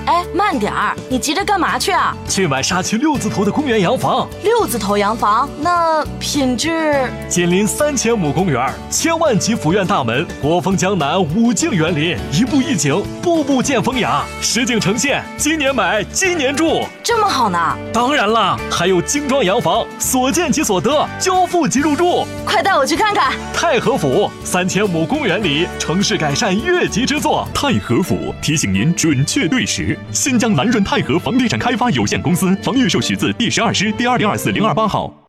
哎，慢点儿，你急着干嘛去啊？ 去买沙区6字头的公园洋房。 6字头洋房，那品质？ 紧邻3000亩公园，千万级府院大门，国风江南5境园林，一步一景，步步见风雅，实景呈现，今年买，今年住， 这么好呢？ 当然啦，还有精装洋房，所见即所得，交付即入住。 快带我去看看。 太和府3000亩公园里，城市改善越级之作。 太和府提醒您准确对时。新疆南润太和房地产开发有限公司，房预授许字第12师第2024-028号。